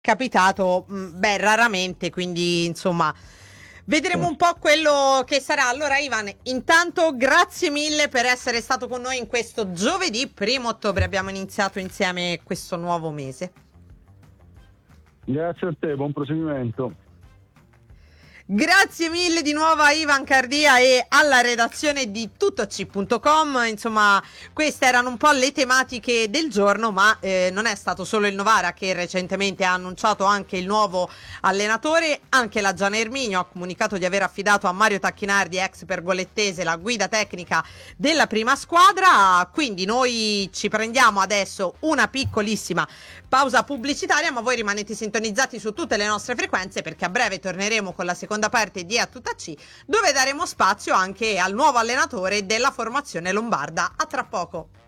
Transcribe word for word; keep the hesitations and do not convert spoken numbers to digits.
capitato, mh, beh, raramente, quindi insomma vedremo un po' quello che sarà. Allora Ivan, intanto grazie mille per essere stato con noi in questo giovedì primo ottobre, abbiamo iniziato insieme questo nuovo mese. Grazie a te, buon proseguimento. Grazie mille di nuovo a Ivan Cardia e alla redazione di tuttoci punto com. Insomma, queste erano un po' le tematiche del giorno, ma eh, non è stato solo il Novara che recentemente ha annunciato anche il nuovo allenatore. Anche la Gian Erminio ha comunicato di aver affidato a Mario Tacchinardi, ex pergolettese, la guida tecnica della prima squadra. Quindi noi ci prendiamo adesso una piccolissima pausa pubblicitaria, ma voi rimanete sintonizzati su tutte le nostre frequenze, perché a breve torneremo con la seconda parte di A Tutta C, dove daremo spazio anche al nuovo allenatore della formazione lombarda. A tra poco.